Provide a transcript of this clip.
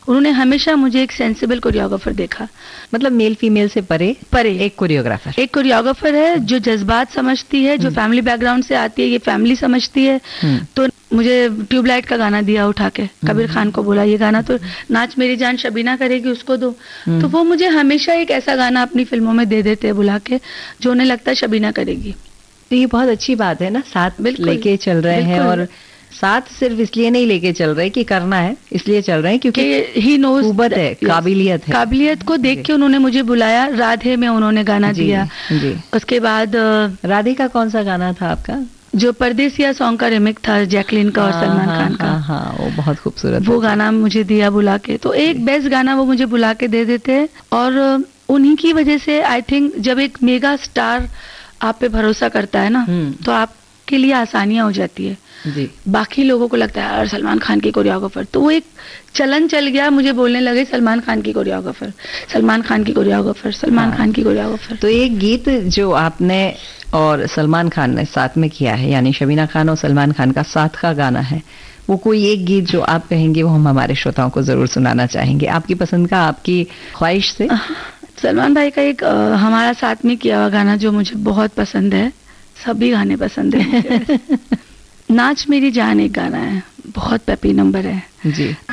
उन्होंने हमेशा मुझे एक सेंसिबल कोरियोग्राफर देखा। मतलब मेल फीमेल से परे परे एक कोरियोग्राफर है जो जज्बात समझती है, जो फैमिली बैकग्राउंड से आती है, ये फैमिली समझती है। तो मुझे ट्यूबलाइट का गाना दिया उठा के, कबीर खान को बोला ये गाना तो नाच मेरी जान शबीना करेगी, उसको दो। तो वो मुझे हमेशा एक ऐसा गाना अपनी फिल्मों में दे देते बुला के जो उन्हें लगता है शबीना करेगी। तो ये बहुत अच्छी बात है ना, साथ लेके चल रहे हैं, और साथ सिर्फ इसलिए नहीं लेके चल रहे कि करना है, इसलिए चल रहे हैं क्योंकि ही नोज कुव्वत है, काबिलियत को देख के उन्होंने मुझे बुलाया। राधे में उन्होंने गाना दिया जी। उसके बाद राधे का कौन सा गाना था आपका? जो परदेसिया सॉन्ग का रिमिक था जैकलीन का और सलमान खान का। हाँ, वो बहुत खूबसूरत, वो गाना मुझे दिया बुला के। तो एक बेस्ट गाना वो मुझे बुला के दे देते हैं, और उन्हीं की वजह से आई थिंक जब एक मेगा स्टार आप पे भरोसा करता है ना, तो आपके लिए आसानियां हो जाती है जी। बाकी लोगों को लगता है यार सलमान खान की कोरियोग्राफर, तो वो एक चलन चल गया, मुझे बोलने लगे सलमान खान की कोरियोग्राफर, सलमान खान की कोरियोग्राफर, सलमान खान की कोरियोग्राफर। तो एक गीत जो आपने और सलमान खान ने साथ में किया है, यानी शबीना खान और सलमान खान का साथ का गाना है, वो कोई एक गीत जो आप कहेंगे वो हम हमारे श्रोताओं को जरूर सुनाना चाहेंगे, आपकी पसंद का, आपकी ख्वाहिश से? सलमान भाई का एक हमारा साथ में किया हुआ गाना जो मुझे बहुत पसंद है, सभी गाने पसंद है। नाच मेरी जान एक गाना है, बहुत पेपी नंबर है जी।